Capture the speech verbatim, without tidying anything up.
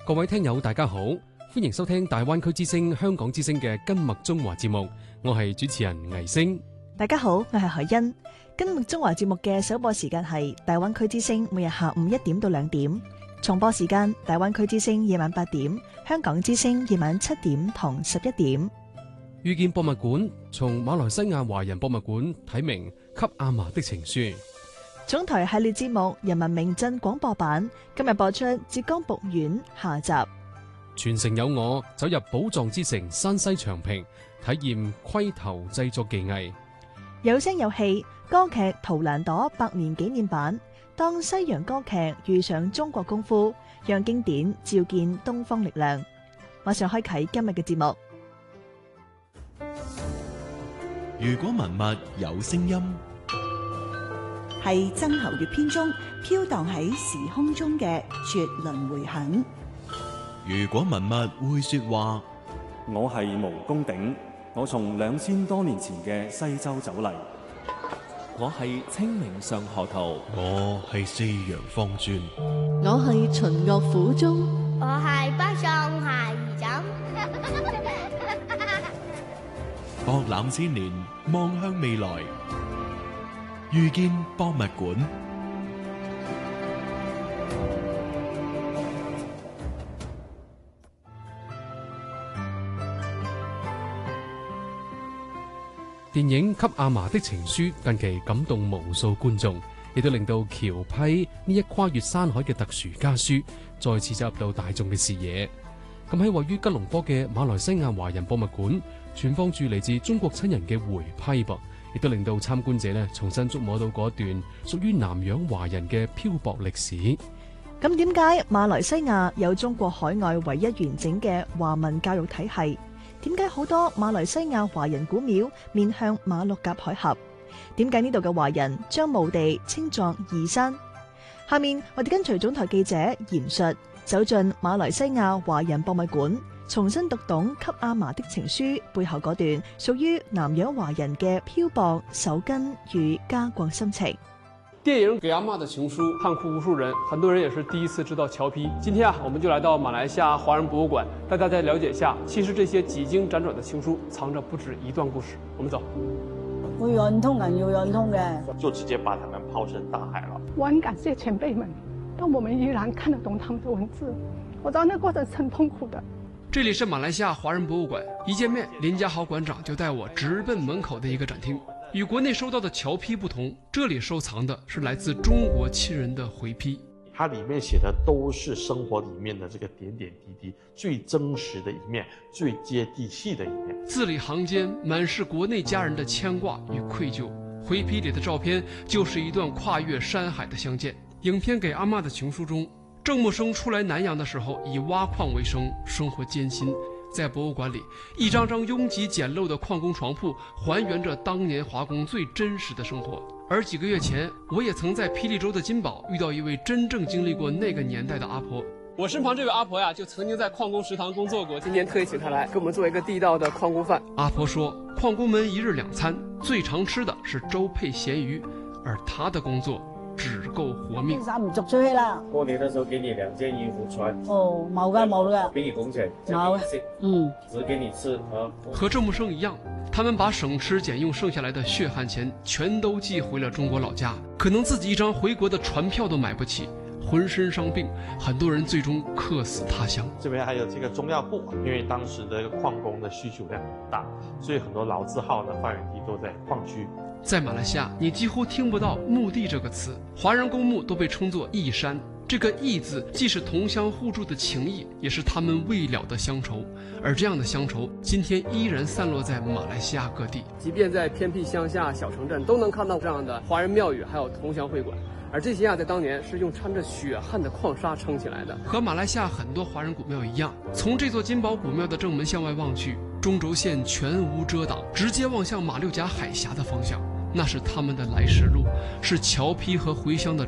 各位聽友大家好，歡迎收聽大灣區之聲香港之聲嘅根脈中華節目，我係主持人倪星。 大家好，我係海欣。根脈中華節目嘅首播時間係大灣區之聲每日下午一點到兩點，重播時間大灣區之聲夜晚八點，香港之聲夜晚七點同十一點。 遇見博物館從馬來西亞華人博物館睇明給阿嫲的情書。 總台系列節目《人民名鎮廣播版》今日播出浙江북縣下集。 全城有我走入寶藏之城山西長平，體驗窺頭製作技藝。 有聲有戲歌劇《圖蘭朵》百年紀念版，當西洋歌劇遇上中國功夫，讓經典照見東方力量。馬上開啟今日嘅節目。 如果文物有聲音， 係曾侯乙編中飄蕩喺時空中嘅絕倫迴響。 如果文物會說話， 我係毛公鼎，我從兩千多年前嘅西周走嚟。 我係清明上河圖， 我係四陽方尊， 我係秦樂府中， 我係北宋下夷枕。 博覽千年，望向未來，遇見博物館。 電影《給阿嫲的情書》近期感動無數觀眾，亦都令到僑批呢一跨越山海嘅特殊家書再次走入到大眾嘅視野。咁喺位於吉隆坡嘅馬來西亞華人博物館，存放住嚟自中國親人嘅回批噃，亦都令到參觀者呢重新觸摸到嗰段屬於南洋華人嘅漂泊歷史。 咁點解馬來西亞有中國海外唯一完整嘅華文教育體系？點解好多馬來西亞華人古廟面向馬六甲海峽？點解呢度嘅華人將墓地稱作義山？下面我哋跟隨總台記者嚴述，走進馬來西亞華人博物館，重新讀懂《給阿嫲的情書》背後嗰段屬於南洋華人嘅漂泊、守根與家國心情。 電影《給阿嫲的情書》看哭無數人，很多人也是第一次知道僑批。今天啊，我們就來到馬來西亞華人博物館，帶大家了解一下，其實這些幾經輾轉的情書藏着不止一段故事。我們走。 會貫通人要貫通嘅， 就直接把他們拋身大海了。 我很感謝前輩們，但我們依然看得懂他們的文字。我知道那過程是很痛苦的。 這裡是馬來西亞華人博物館，一見面，林家豪館長就帶我直奔門口的一個展廳。與國內收到的僑批不同，這裡收藏的是來自中國親人的回批。 它裡面寫的都是生活裡面的這個點點滴滴，最真實的一面，最接地氣的一面。 字裡行間滿是國內家人的牽掛與愧疚。回批裡的照片就是一段跨越山海的相見。影片《給阿嫲的情書》中，鄭默生出來南洋的時候以挖礦為生，生活艱辛。在博物館裡，一張張擁擠簡陋的礦工床鋪還原着當年華工最真實的生活。而幾個月前，我也曾在霹靂州的金寶遇到一位真正經歷過那個年代的阿婆。我身旁這位阿婆呀，就曾經在礦工食堂工作過，今天特意請她來給我們做一個地道的礦工飯。阿婆說，礦工們一日兩餐，最常吃的是粥配鹹魚，而她的工作只夠活命。 衫唔續出去啦。 過年的時候給你兩件衣服穿。 哦，冇噶冇噶。 給你工錢。 冇。嗯。 只給你吃和。 和鄭默生一樣，他們把省吃儉用剩下來的血汗錢全都寄回了中國老家，可能自己一張回國的船票都買不起，渾身傷病，很多人最終客死他鄉。 這邊還有這個中藥鋪，因為當時的礦工的需求量很大，所以很多老字號的發源地都在礦區。 在馬來西亞，你幾乎聽不到墓地這個詞，華人公墓都被稱作義山。這個義字既是同鄉互助的情誼，也是他們未了的鄉愁。而這樣的鄉愁，今天依然散落在馬來西亞各地。即便在偏僻鄉下小城鎮，都能看到這樣的華人廟宇，還有同鄉會館。而這些啊，在當年是用摻着血汗的礦沙撐起來的。和馬來西亞很多華人古廟一樣，從這座金寶古廟的正門向外望去，中軸線全無遮擋，直接望向馬六甲海峽的方向。那是他們的來時路，是僑批和回鄉的